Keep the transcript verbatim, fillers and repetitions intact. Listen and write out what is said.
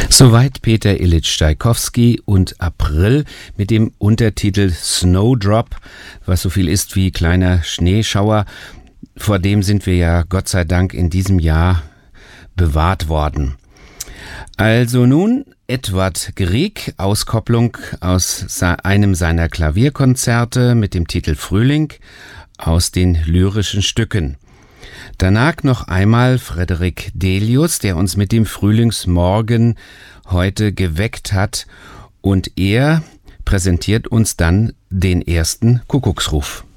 Soweit Peter Ilyich Tschaikowski und April mit dem Untertitel Snowdrop, was so viel ist wie kleiner Schneeschauer. Vor dem sind wir ja Gott sei Dank in diesem Jahr bewahrt worden. Also nun Edvard Grieg, Auskopplung aus einem seiner Klavierkonzerte mit dem Titel Frühling aus den lyrischen Stücken. Danach noch einmal Frederik Delius, der uns mit dem Frühlingsmorgen heute geweckt hat, und er präsentiert uns dann den ersten Kuckucksruf.